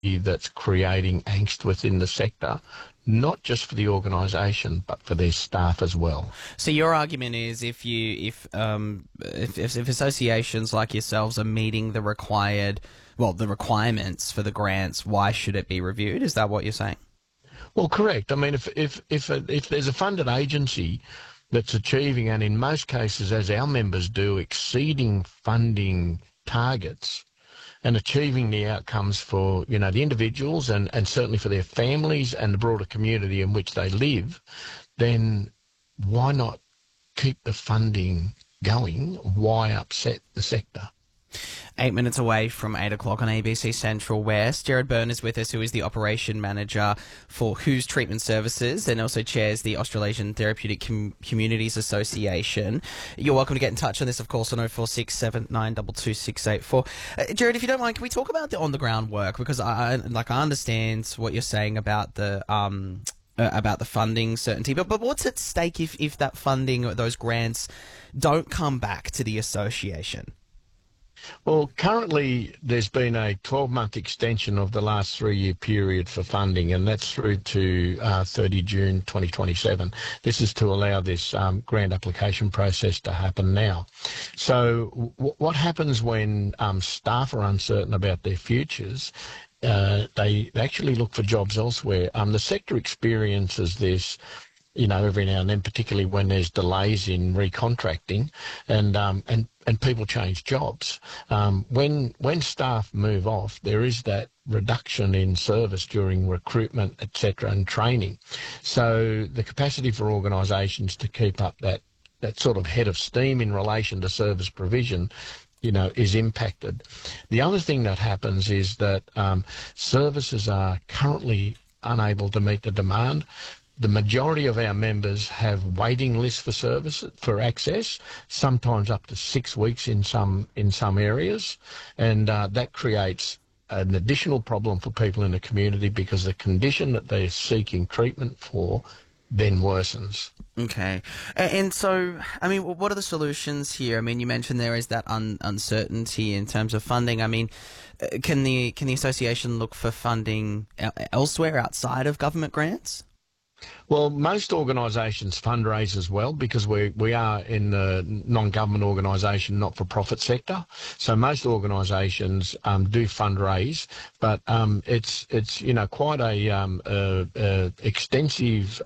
that's creating angst within the sector, not just for the organisation but for their staff as well. So your argument is if associations like yourselves are meeting the requirements for the grants, why should it be reviewed? Is that what you're saying? Well, correct. I mean, if there's a funded agency that's achieving, and in most cases, as our members do, exceeding funding targets and achieving the outcomes for, the individuals and certainly for their families and the broader community in which they live, then why not keep the funding going? Why upset the sector? 8 minutes away from 8 o'clock on ABC Central West. Gerard Byrne is with us, who is the Operation Manager for WHO's Treatment Services and also chairs the Australasian Therapeutic Communities Association. You're welcome to get in touch on this, of course, on 0467 922 684. Gerard, if you don't mind, can we talk about the on-the-ground work? Because I understand what you're saying about the funding certainty, but what's at stake if that funding or those grants don't come back to the association? Well, currently there's been a 12-month extension of the last 3-year period for funding, and that's through to 30 June 2027. This is to allow this grant application process to happen now. So what happens when staff are uncertain about their futures? They actually look for jobs elsewhere. The sector experiences this every now and then, particularly when there's delays in recontracting and people change jobs. When staff move off, there is that reduction in service during recruitment, etc., and training. So the capacity for organisations to keep up that sort of head of steam in relation to service provision is impacted. The other thing that happens is that services are currently unable to meet the demand. The majority of our members have waiting lists for access, sometimes up to 6 weeks in some areas, and that creates an additional problem for people in the community because the condition that they're seeking treatment for then worsens. Okay. And so, I mean, what are the solutions here? I mean, you mentioned there is that uncertainty in terms of funding. I mean, can the association look for funding elsewhere outside of government grants? Well, most organisations fundraise as well because we are in the non-government organisation, not-for-profit sector. So most organisations do fundraise, but it's quite a extensive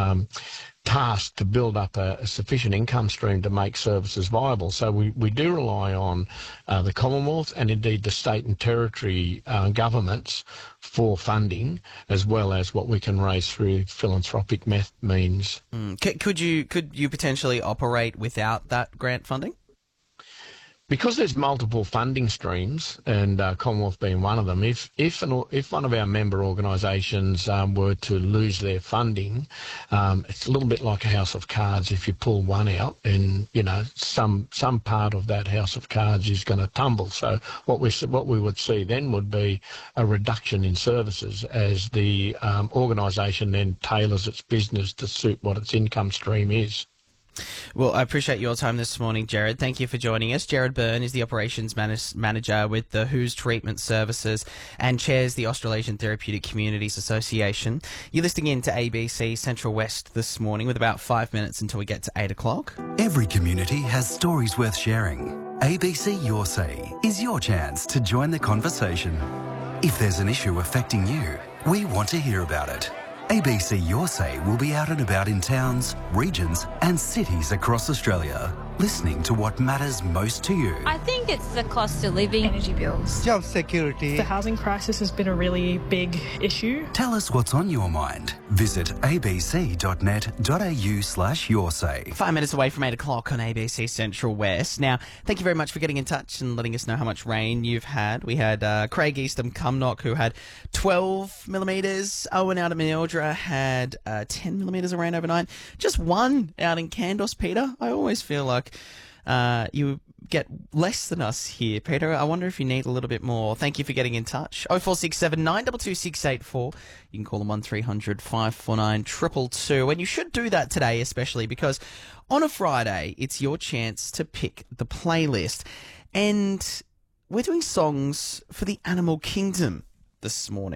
task to build up a sufficient income stream to make services viable. So we do rely on the Commonwealth and indeed the state and territory governments for funding, as well as what we can raise through philanthropic means. Could you potentially operate without that grant funding? Because there's multiple funding streams, and Commonwealth being one of them, if one of our member organisations were to lose their funding, it's a little bit like a house of cards. If you pull one out, then some part of that house of cards is going to tumble. So what we would see then would be a reduction in services as the organisation then tailors its business to suit what its income stream is. Well, I appreciate your time this morning, Gerard. Thank you for joining us. Gerard Byrne is the Operations Manager with the WHO's Treatment Services and chairs the Australasian Therapeutic Communities Association. You're listening in to ABC Central West this morning with about 5 minutes until we get to 8 o'clock. Every community has stories worth sharing. ABC Your Say is your chance to join the conversation. If there's an issue affecting you, we want to hear about it. ABC Your Say will be out and about in towns, regions and cities across Australia, listening to what matters most to you. I think it's the cost of living. Energy bills. Job security. The housing crisis has been a really big issue. Tell us what's on your mind. Visit abc.net.au/yoursay. 5 minutes away from 8 o'clock on ABC Central West. Now, thank you very much for getting in touch and letting us know how much rain you've had. We had Craig Eastham Cumnock, who had 12 millimetres. Owen out at Mildra had 10 millimetres of rain overnight. Just one out in Kandos, Peter. I always feel like you get less than us here, Peter. I wonder if you need a little bit more. Thank you for getting in touch. 0467 922 684. You can call them 1300 549 222. And you should do that today, especially because on a Friday, it's your chance to pick the playlist. And we're doing songs for the animal kingdom this morning.